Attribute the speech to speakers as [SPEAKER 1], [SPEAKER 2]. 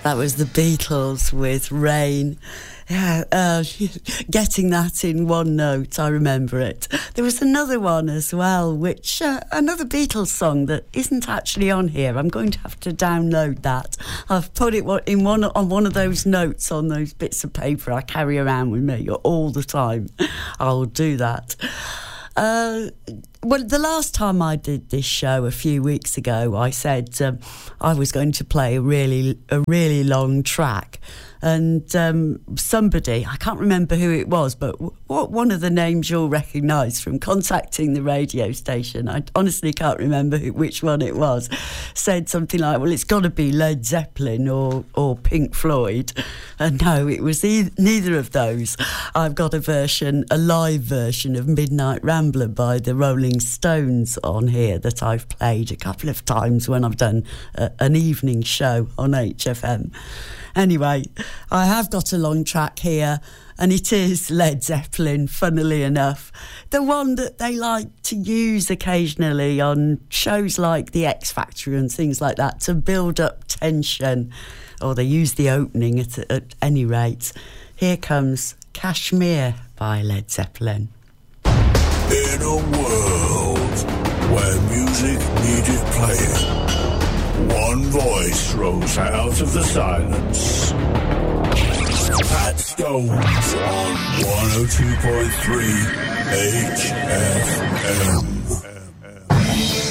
[SPEAKER 1] That was the Beatles with Rain. Yeah, getting that in one note, I remember it. There was another one as well, which another Beatles song that isn't actually on here. I'm going to have to download that. I've put it on one of those notes on those bits of paper I carry around with me all the time. I'll do that. Well, the last time I did this show a few weeks ago, I said I was going to play a really long track. And somebody, I can't remember who it was, but one of the names you'll recognise from contacting the radio station, I honestly can't remember which one it was, said something like, well, it's got to be Led Zeppelin or Pink Floyd. And no, it was neither of those. I've got a live version of Midnight Rambler by the Rolling Stones on here that I've played a couple of times when I've done an evening show on HFM. Anyway, I have got a long track here, and it is Led Zeppelin, funnily enough. The one that they like to use occasionally on shows like The X Factor and things like that to build up tension, or they use the opening at any rate. Here comes Kashmir by Led Zeppelin.
[SPEAKER 2] In a world where music needed playing, one voice rose out of the silence. Pat Stones on 102.3 HFM.